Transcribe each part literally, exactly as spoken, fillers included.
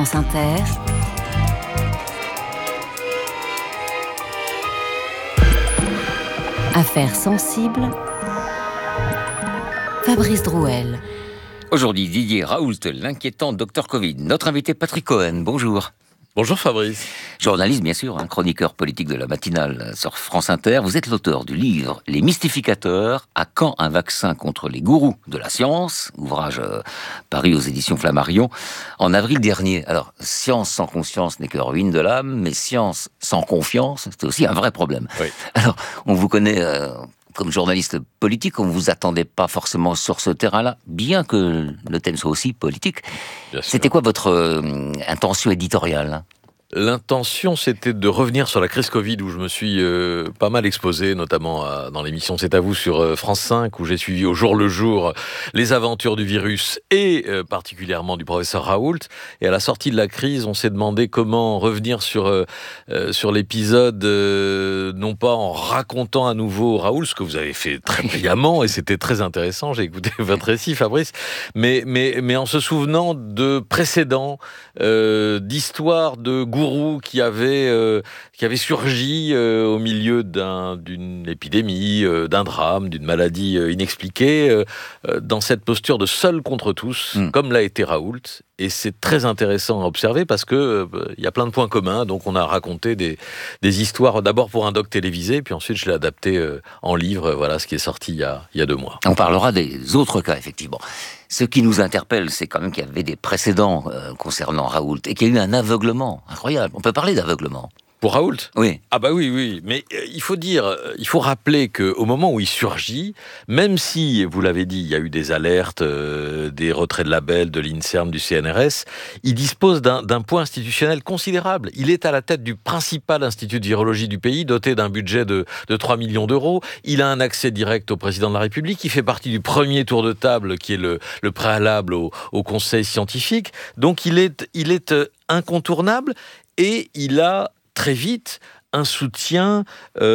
France Inter, Affaires sensibles, Fabrice Drouel. Aujourd'hui, Didier Raoult, l'inquiétant docteur Covid. Notre invité, Patrick Cohen. Bonjour. Bonjour Fabrice. Journaliste, bien sûr, hein, chroniqueur politique de la matinale sur France Inter. Vous êtes l'auteur du livre « Les mystificateurs, à quand un vaccin contre les gourous de la science ?» ouvrage euh, paru aux éditions Flammarion en avril dernier. Alors, science sans conscience n'est que ruine de l'âme, mais science sans confiance, c'est aussi un vrai problème. Oui. Alors, on vous connaît... Euh, Comme journaliste politique, on ne vous attendait pas forcément sur ce terrain-là, bien que le thème soit aussi politique. C'était quoi votre euh, intention éditoriale ? L'intention, c'était de revenir sur la crise Covid, où je me suis euh, pas mal exposé, notamment à, dans l'émission C'est à vous sur euh, France cinq, où j'ai suivi au jour le jour les aventures du virus et euh, particulièrement du professeur Raoult. Et à la sortie de la crise, on s'est demandé comment revenir sur, euh, euh, sur l'épisode, euh, non pas en racontant à nouveau Raoult, ce que vous avez fait très brillamment, et c'était très intéressant, j'ai écouté votre récit, Fabrice, mais, mais, mais en se souvenant de précédents, euh, d'histoires de gourous qui avait, euh, qui avait surgi euh, au milieu d'un, d'une épidémie, euh, d'un drame, d'une maladie euh, inexpliquée, euh, euh, dans cette posture de seul contre tous, mmh. comme l'a été Raoult. Et c'est très intéressant à observer parce que euh, y a plein de points communs. Donc on a raconté des, des histoires d'abord pour un doc télévisé, puis ensuite je l'ai adapté euh, en livre. Voilà ce qui est sorti il y a, il y a deux mois. On parlera des autres cas, effectivement. Ce qui nous interpelle, c'est quand même qu'il y avait des précédents euh, concernant Raoult et qu'il y a eu un aveuglement incroyable. On peut parler d'aveuglement. Pour Raoult ? Oui. Ah bah oui, oui. Mais euh, il faut dire, euh, il faut rappeler qu'au moment où il surgit, même si, vous l'avez dit, il y a eu des alertes, euh, des retraits de labels de l'INSERM, du C N R S, il dispose d'un, d'un poids institutionnel considérable. Il est à la tête du principal institut de virologie du pays, doté d'un budget de, de trois millions d'euros. Il a un accès direct au président de la République. Il fait partie du premier tour de table, qui est le, le préalable au, au conseil scientifique. Donc il est, il est euh, incontournable et il a très vite un soutien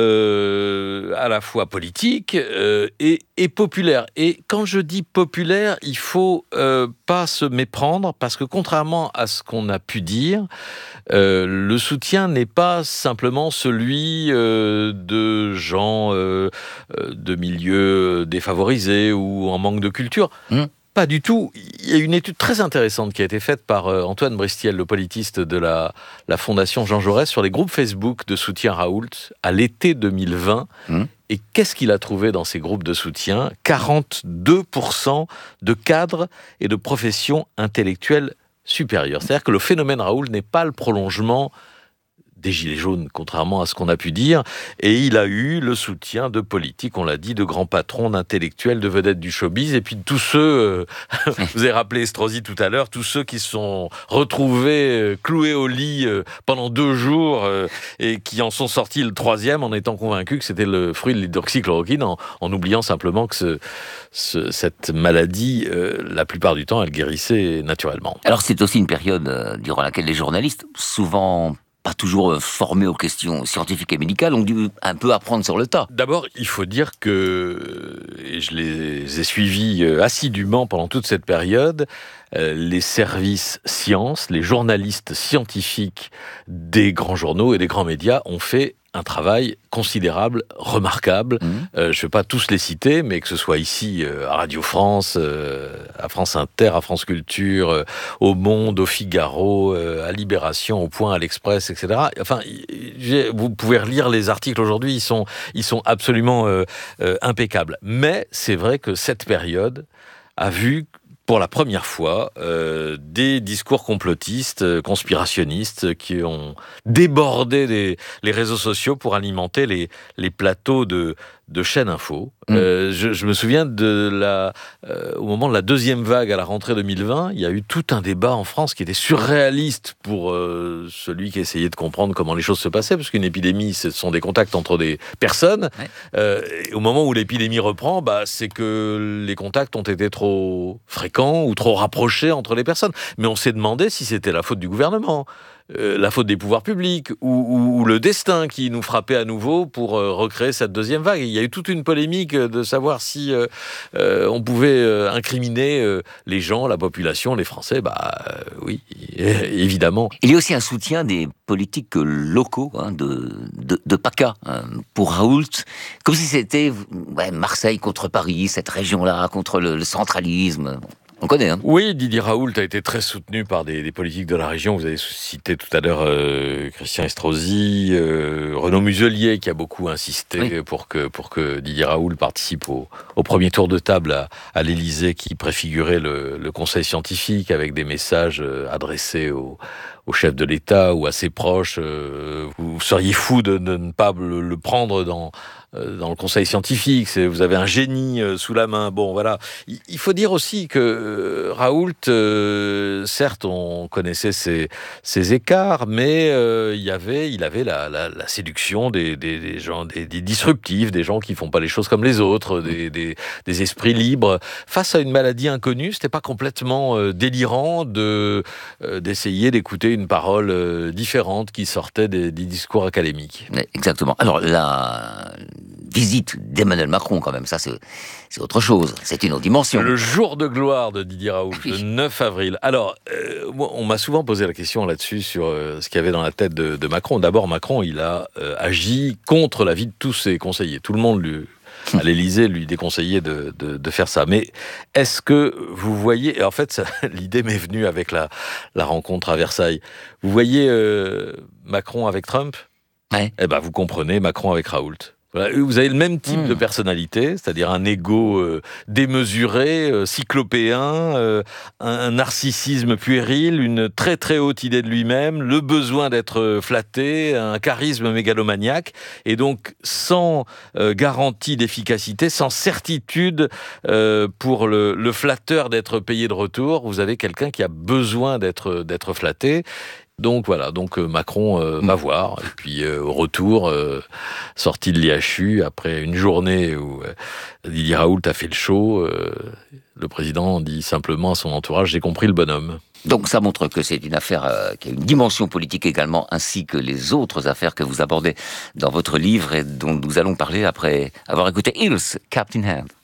euh, à la fois politique euh, et, et populaire. Et quand je dis populaire, il faut euh, pas se méprendre, parce que contrairement à ce qu'on a pu dire, euh, le soutien n'est pas simplement celui euh, de gens euh, de milieux défavorisés ou en manque de culture. Mmh. Pas du tout. Il y a une étude très intéressante qui a été faite par Antoine Bristiel, le politiste de la, la Fondation Jean Jaurès, sur les groupes Facebook de soutien Raoult à l'été deux mille vingt. Mmh. Et qu'est-ce qu'il a trouvé dans ces groupes de soutien ? quarante-deux pour cent de cadres et de professions intellectuelles supérieures. C'est-à-dire que le phénomène Raoult n'est pas le prolongement des Gilets jaunes, contrairement à ce qu'on a pu dire, et il a eu le soutien de politiques, on l'a dit, de grands patrons, d'intellectuels, de vedettes du showbiz, et puis de tous ceux, euh, vous avez rappelé Estrosi tout à l'heure, tous ceux qui se sont retrouvés euh, cloués au lit euh, pendant deux jours, euh, et qui en sont sortis le troisième en étant convaincus que c'était le fruit de l'hydroxychloroquine, en, en oubliant simplement que ce, ce, cette maladie, euh, la plupart du temps, elle guérissait naturellement. Alors c'est aussi une période euh, durant laquelle les journalistes, souvent pas toujours formés aux questions scientifiques et médicales, ont dû un peu apprendre sur le tas. D'abord, il faut dire que, et je les ai suivis assidûment pendant toute cette période, les services sciences, les journalistes scientifiques des grands journaux et des grands médias ont fait un travail considérable, remarquable. Mmh. Euh, je ne vais pas tous les citer, mais que ce soit ici, euh, à Radio France, euh, à France Inter, à France Culture, euh, au Monde, au Figaro, euh, à Libération, au Point, à l'Express, et cetera. Enfin, vous pouvez relire les articles aujourd'hui, ils sont, ils sont absolument euh, euh, impeccables. Mais c'est vrai que cette période a vu pour la première fois, euh, des discours complotistes, euh, conspirationnistes, qui ont débordé les, les réseaux sociaux pour alimenter les, les plateaux de, de chaînes info. Mmh. Euh, je, je me souviens de la, euh, au moment de la deuxième vague à la rentrée deux mille vingt, il y a eu tout un débat en France qui était surréaliste pour euh, celui qui essayait de comprendre comment les choses se passaient, parce qu'une épidémie, ce sont des contacts entre des personnes. Ouais. Euh, et au moment où l'épidémie reprend, bah, c'est que les contacts ont été trop fréquents ou trop rapprochés entre les personnes. Mais on s'est demandé si c'était la faute du gouvernement. euh, la faute des pouvoirs publics ou, ou, ou le destin qui nous frappait à nouveau pour euh, recréer cette deuxième vague. Il y a eu toute une polémique de savoir si euh, euh, on pouvait euh, incriminer euh, les gens, la population, les Français. Bah euh, oui, évidemment. Il y a aussi un soutien des politiques locaux hein, de, de, de PACA hein, pour Raoult, comme si c'était ouais, Marseille contre Paris, cette région-là contre le, le centralisme. On connaît, hein. Oui, Didier Raoult a été très soutenu par des, des politiques de la région. Vous avez cité tout à l'heure euh, Christian Estrosi, euh, Renaud Muselier, qui a beaucoup insisté oui. pour, que, pour que Didier Raoult participe au, au premier tour de table à, à l'Élysée, qui préfigurait le, le conseil scientifique avec des messages adressés au, au chef de l'État ou à ses proches. Euh, vous seriez fou de, de ne pas le, le prendre dans... dans le conseil scientifique, c'est, vous avez un génie euh, sous la main. Bon, voilà. Il, il faut dire aussi que euh, Raoult, euh, certes, on connaissait ses, ses écarts, mais euh, il y avait, il avait la, la, la séduction des, des, des gens, des, des disruptifs, des gens qui font pas les choses comme les autres, des, des, des esprits libres. Face à une maladie inconnue, c'était pas complètement euh, délirant de euh, d'essayer d'écouter une parole euh, différente qui sortait des, des discours académiques. Exactement. Alors la visite d'Emmanuel Macron, quand même, ça c'est, c'est autre chose, c'est une autre dimension. Le jour de gloire de Didier Raoult, oui. Le neuf avril. Alors, euh, on m'a souvent posé la question là-dessus, sur euh, ce qu'il y avait dans la tête de, de Macron. D'abord, Macron, il a euh, agi contre l'avis de tous ses conseillers. Tout le monde, lui, à l'Élysée, lui déconseillait de, de, de faire ça. Mais est-ce que vous voyez... En fait, ça, l'idée m'est venue avec la, la rencontre à Versailles. Vous voyez euh, Macron avec Trump ? Ouais. Eh ben, vous comprenez, Macron avec Raoult. Voilà, vous avez le même type mmh. de personnalité, c'est-à-dire un ego euh, démesuré, euh, cyclopéen, euh, un, un narcissisme puéril, une très très haute idée de lui-même, le besoin d'être flatté, un charisme mégalomaniaque, et donc sans euh, garantie d'efficacité, sans certitude euh, pour le, le flatteur d'être payé de retour, vous avez quelqu'un qui a besoin d'être, d'être flatté. Donc voilà, donc euh, Macron euh, va voir, et puis euh, au retour, euh, sorti de l'I H U, après une journée où euh, Didier Raoult a fait le show, euh, le président dit simplement à son entourage « J'ai compris le bonhomme ». Donc ça montre que c'est une affaire euh, qui a une dimension politique également, ainsi que les autres affaires que vous abordez dans votre livre et dont nous allons parler après avoir écouté Hills, Captain Hand.